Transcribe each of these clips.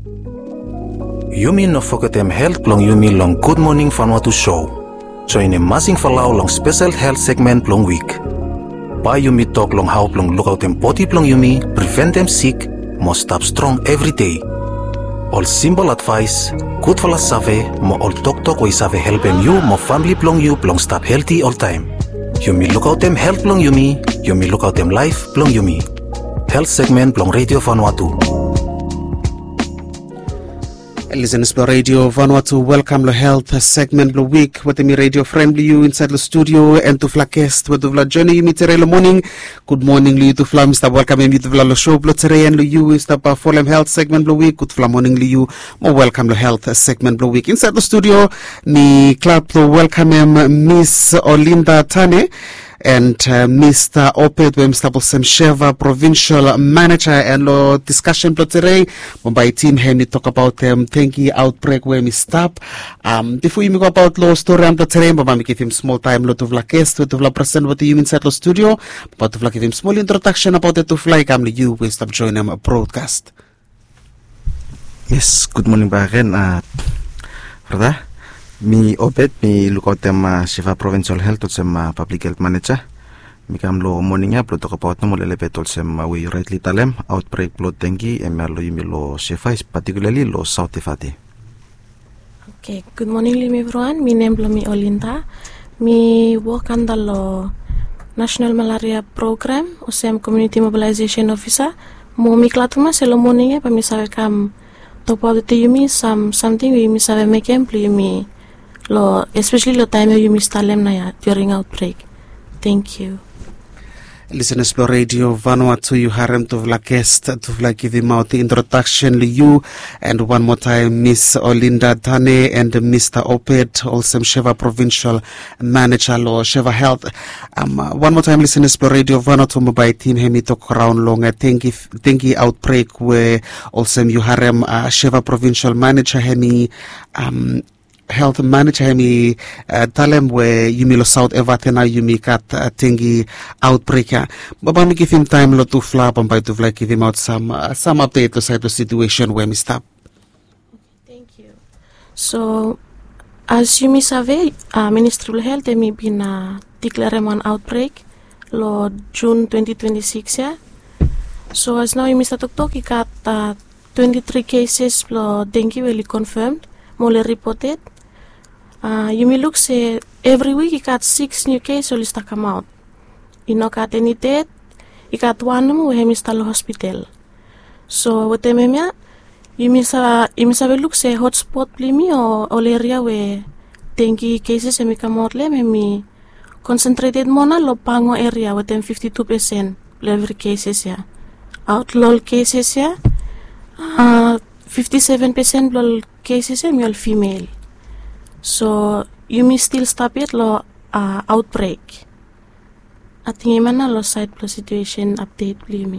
Yumi no fokatem health long Yumi long Good Morning Vanuatu show. Join a masing falau long special health segment long week. Pa Yumi talk long how long look out them body long Yumi, prevent them sick, must stop strong every day. All simple advice, good for la save, mo all talk we save help them you, mo family long you long stop healthy all time. Yumi look out them health long Yumi, Yumi look out them life long Yumi. Health segment long Radio Vanuatu. Listeners to Radio Vanuatu, welcome to Health segment the week with me radio friendly you inside the studio and to fla guest with the journey you meet today morning. Good morning you to fla Mr. Welcome you to fla show today and you is the Fulham Health segment the week. Good fla morning you more welcome to Health segment the week inside the studio. Ni club to welcome Miss Olinda Tane and Mr. Oped with Mr. Bolsem Sheva, Provincial Manager, and lo discussion plot today. By team here, we talk about dengue outbreak where we stop. Before we go about lo story on the today, we give him small time lot of la guest, lot of la present with the human inside the studio. But to give him small introduction about it to fly, come to you, we stop join him a broadcast. Yes, good morning back again. Brother. Mi Opet, mi lukotem Sheva Provincial Health, sem Public Health Manager. Mi kam lo morning up, lo talk about no elevator sem we rightly talem outbreak blood dengue, and lo yumi lo Sheva is particularly lo South Tifati. Okay, good morning everyone. My name is Olinda. Me work under the National Malaria Program, or sem Community Mobilization Officer. Mo mi klatuma selo morning pa mi sabe kam top of the yumi something we mi sabe make yumi. Especially the time you missed Talem during outbreak. Thank you. Listeners to Radio Vanuatu, you harem to la guest to give him out the introduction to you, and one more time Miss Olinda Tane and Mr. Oped, also Sheva Provincial Manager lo Sheva Health. One more time listeners to Radio Vanuatu mobile team hemi talk around long dengue outbreak where also you harem Sheva Provincial Manager hemi Health Manager hemi talem where yumi lo South Evatena yumi kat dengue outbreak. Baba mi give him time lo to fla by to fly give him out some update to side the situation where we stop. Thank you. So as you may save, Ministry of Health may been declare one outbreak lo June 2026 yeah. So as now you may start to talk kat 23 cases lo dengue will confirmed, more reported. You may look say every week you got 6 new cases will start come out. You know got any death, you got one more we have hospital. So what them you may look say hotspot plimi or all area where dengue cases may come out le me concentrated mona lo pango area with them 52% every cases yeah. Outlaw cases yeah. 57% lol cases all female. So you may still stop it lo outbreak. At mana lo side plus situation update plimi.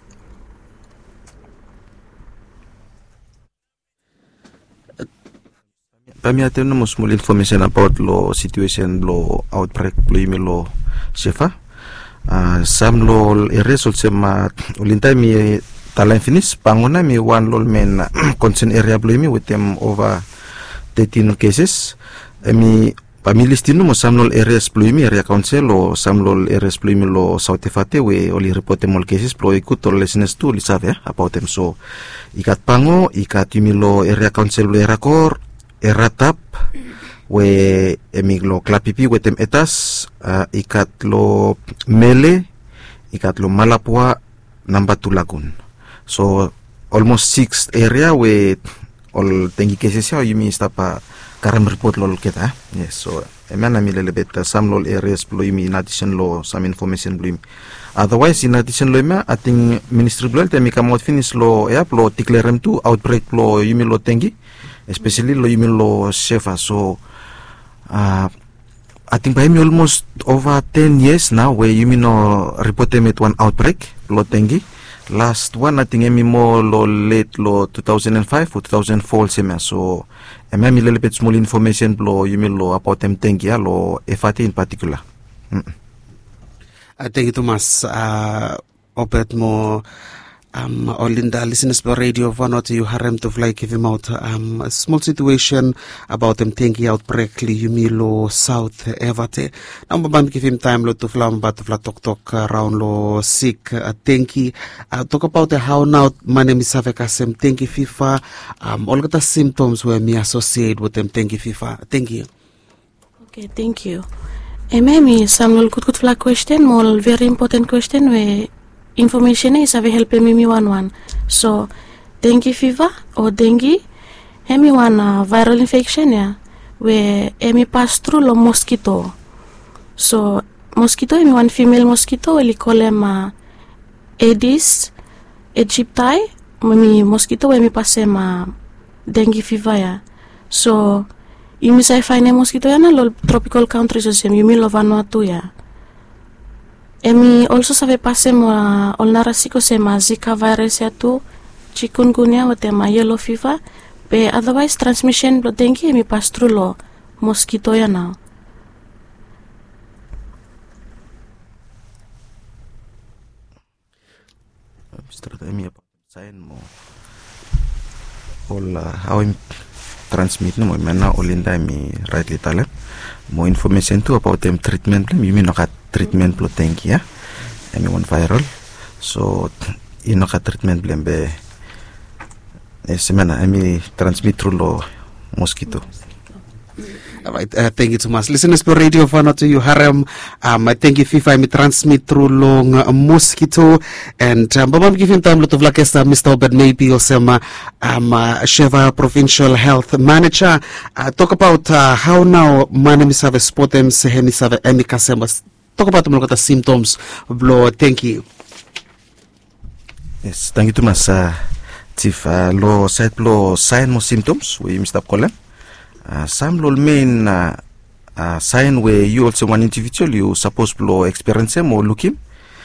Pami atem no small information about lo situation lo outbreak plimi lo Sheva. Sam lo result sema ulinta mi Talan finish panguna mi one lol men concern area blemi with them over 13 cases. Mi pamilistino mo samlol areas blemi area council o samlol areas blemi lo South Tifate we only report mol cases pro ikut to listeners to lisave about them so ikat pango ikat yumilo area council lo erakor eratap we emiglo klapipi we tem etas ikat lo mele ikat lo malapua number 2 lagun. So almost 6 area where all dengue cases ya you mean stapa karam report lol kita. Yes, so emana mi lelebet some lol areas plo you in addition lo some information blim. Otherwise in addition lo I think Ministry of Health mi come out finish lo ya plo declare to outbreak plo you mean lo dengue especially lo you mean lo Sheva. So I think by me almost over 10 years now where you mean no report them at one outbreak lo dengue. Last one I think more lo late lo 2005 or 2004 sema. So a little bit small information lo you mean lo about them dengue lo FAT in particular. I think it must Opet mo Olinda listeners by radio Vanuatu you harem to fly give him out a small situation about them tengi outbreak li Yumilo South Evate. Number bam give him time lo to flam but to talk around lo sick tengi talk about how now my name is Savekasem tengi FIFA all the symptoms where me associate with them tengi FIFA. Thank you. Okay, thank you. Maybe some good flag question, more very important question where information is have help me one. So dengue fever or dengue, me one viral infection where me pass through lo mosquito. So mosquito me one female mosquito we call them Aedes aegypti. Me mosquito we me pass dengue fever So you may say find a mosquito lo tropical countries as you may love Vanuatu Emi also sabe pase mo olnarasiko sema Zika virus tu chikungunya o tema yellow fever be otherwise transmission lo dengue emi pass through lo mosquito now. Mr. Emi sign mo all how im transmit no mo mana olinda mi rightly tale mo information tu about them treatment mi no ka treatment lo dengue ya emi one viral so ino ka treatment blembe semana emi transmit through lo mosquito. All right, thank you so much. Listeners for Radio Vanuatu, you harem. Thank you, FIFA. Me transmit through long mosquito, and Babam give him time lot of lakesta, Mr. Obed maybe also Sheva Provincial Health Manager. Talk about how now manemi save spotem sehemi save emikasemas. Talk about the symptoms of blow. Thank you. Yes, thank you too much, Chief. Lo side blow sign mo symptoms we Mr. Colin. Some lo main sign where you also one individual you supposed to experience him or look him.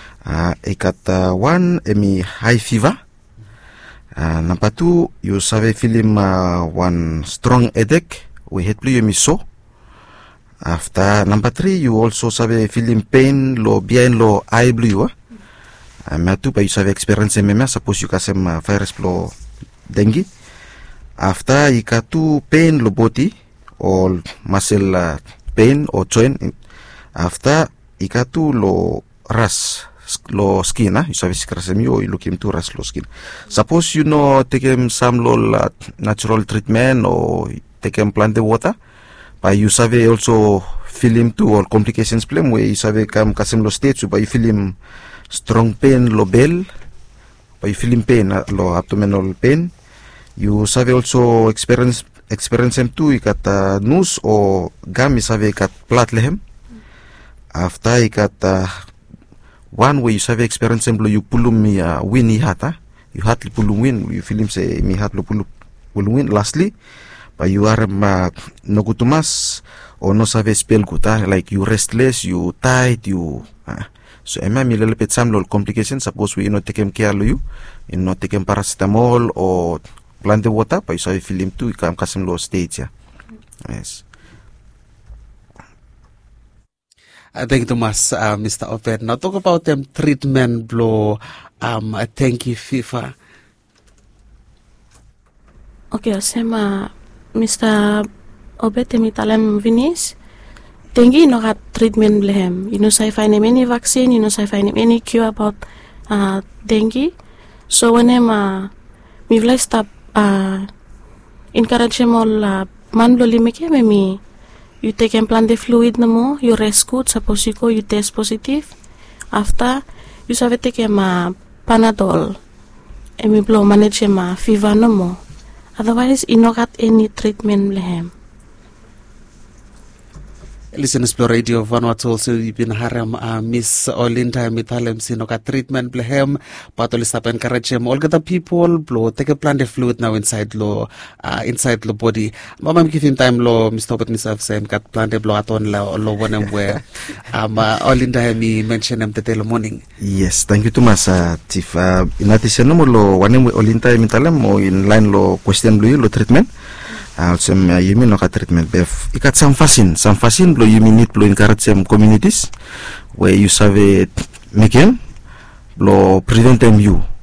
One emi high fever. Number two, you save feeling one strong headache. We head blue emi so. After number three, you also save feeling pain lo behind lo eye blue. Matu pa you save experience him. Suppose you kasem virus lo dengue. After ikatu pain lo body or muscle pain or joint. After ikatu lo ras lo skin, you service krasemi or you look into ras lo skin. Suppose you know take some lo natural treatment or take plant water, but you save also feel him too or complications problem where you save come kasem lo stage but you feel him strong pain lo bell, but you feel him pain lo abdominal pain. You save also experience him too. You got nose or gum. You save got plat lehem. After you got one way you save experience him. You pulum mi win he hata. You hat li pulum win. You feel him say mi hat lo pulum win. Lastly, but you are no gutumas or no save spell guta like you restless, you tired, you. So ema mi little bit some little complications. Suppose we not take him care of you, you not take him paracetamol or plant the water, but you saw feel him too, you can custom low stage, yeah. Yes. Thank you, Thomas, Mr. Obed. Now talk about them treatment blow, thank you, FIFA. Okay, sema Mr. Obed temi talem vinis. Dengue no got treatment blehem. You know, say find any vaccine, you know, say find any cure about dengue. So when I'm me will stop encourage them all man bloli make me you take implant the fluid no more you rest good suppose you go you test positive after you save take Panadol and me blow manage fever no more otherwise you no got any treatment blehem. Listeners to Radio Vanuatu also you've been haram Miss Olinda Mitalem Sinoka treatment blehem patoli stop encourage them all the people blow take a plant of fluid now inside lo body. Mama give him time lo Mr. Obed Mr. Sam got plant blow at on lo one and where Olinda me mention them the morning. Yes, thank you too much, Chief. In addition mo lo one Olinda Mitalem mo in line lo question lo treatment. Also, you mean no treatment bef. Ikat some fashion blow you mean it blow encourage some communities where you save make him blow prevent them you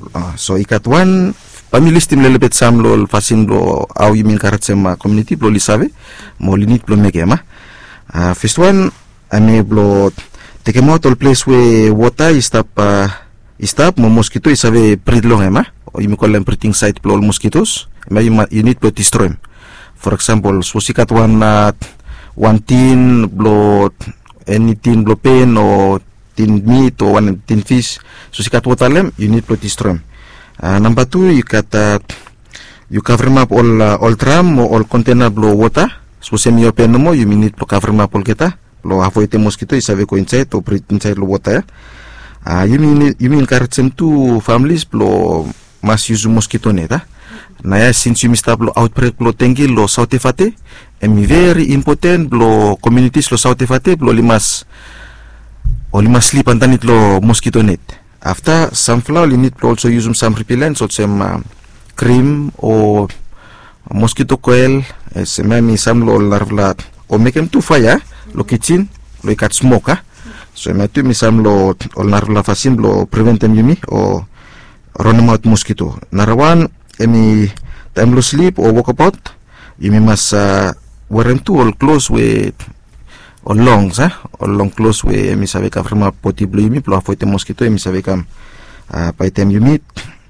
So ikatuan pamilis tim lelebet sam lo fasin lo au yumin karat sema community blo lisave mo linit blo megema. First one ame blo take him out all place where water is stop mo mosquito isave breed long ema. O yumi call them breeding site blo mosquitoes. You need to destroy them. For example, so one tin blo any tin blo pen or tin meat or one tin fish. So sikat water lem, you need to destroy them. Number two, you cover up all drum or all container blo water. So semi open mo, you need to cover up all kita. Blo avoid the mosquito is have go inside or breathe inside the water. You mean encourage them to families blo must use mosquito net. Naya since you must blo outbreak blo tengi lo saute fate, and very important blo communities lo saute fate blo limas sleep underneath lo mosquito net. After sunflower, you need to also use some repellents or some cream or mosquito coil. Some lo larvla or make them to fire lo kitchen lo ikat smoke. So me some lo larvla fasim lo prevent them yumi or run them out mosquito. Narawan emi time lo sleep or walk about you must wear them to all close with or longs, or long close way emi save ka from a poti blue yumi plo avoid the mosquito emi save kam by time you meet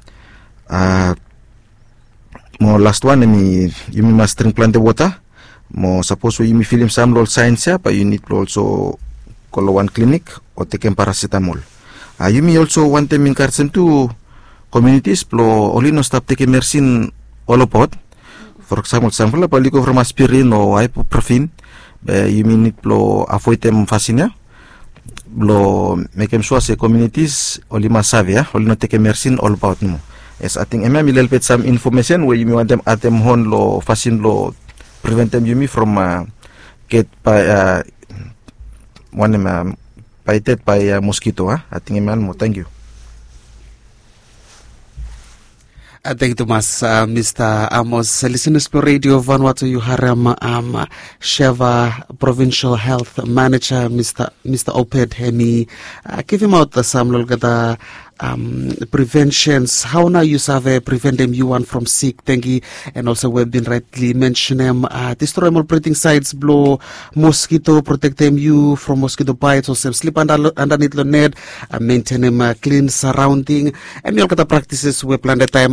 mo last one emi yumi must drink plenty water mo suppose we yumi film some lol science but you need to also call one clinic or take paracetamol. Yumi also want them encourage them to communities plo only no stop taking medicine all about. For example, paliko from aspirin or ibuprofen. You mean it blo avoid them fascinia blo make them sure say communities only masavia only not take medicine all about no. Yes, I think a little bit some information where you want them at them hon lo fascin lo prevent them you me from get by one bited by mosquito. I think more. Thank you. Thank you, Mr. Amos. Listeners to Radio Vanuatu Yuharam Sheva Provincial Health Manager, Mr. Oped Hemi. Give him out some lolgada preventions. How now you have prevent them you want from sick, dengue, and also we've been rightly mentioned them. Destroy all breeding sites, blow mosquito, protect them you from mosquito bites, or sleep underneath the net, maintain them clean surrounding, and you practices we plan the time.